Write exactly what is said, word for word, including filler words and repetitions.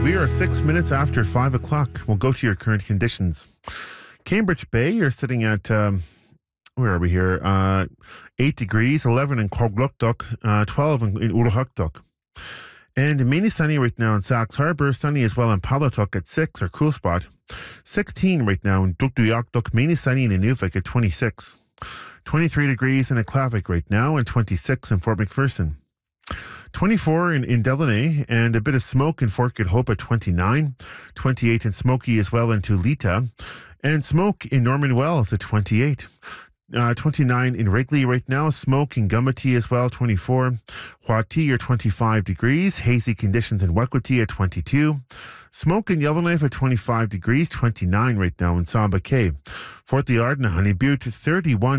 We are six minutes after five o'clock. We'll go to your current conditions. Cambridge Bay, you're sitting at, um, where are we here? Uh, eight degrees, eleven in Cogluktuk, uh, twelve in, in Urahuktuk. And mainly sunny right now in Sachs Harbour, sunny as well in Palatuk at six, or cool spot. sixteen right now in Dukduyaktuk, mainly sunny in Inuvik at twenty-six. twenty-three degrees in Aklavik right now, and twenty-six in Fort McPherson. twenty-four in, in Delaney, and a bit of smoke in Fort Good Hope at twenty-nine. twenty-eight in Smoky as well in Tulita. And smoke in Norman Wells at twenty-eight. Uh, twenty-nine in Wrigley right now. Smoke in Gummity as well, twenty-four. Huati are twenty-five degrees. Hazy conditions in Wekwati at twenty-two. Smoke in Yellowknife at twenty-five degrees. twenty-nine right now in Samba Cay. Fort Liard and Honey Butte, thirty-one.